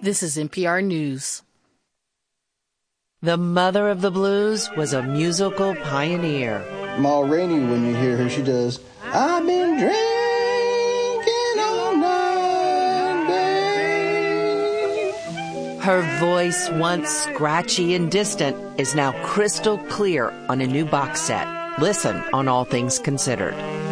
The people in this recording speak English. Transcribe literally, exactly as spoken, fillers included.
This is N P R News. The mother of the blues was a musical pioneer. Ma Rainey, when you hear her, she does, I've been drinking all night, babe. Her voice, once scratchy and distant, is now crystal clear on a new box set. Listen on All Things Considered.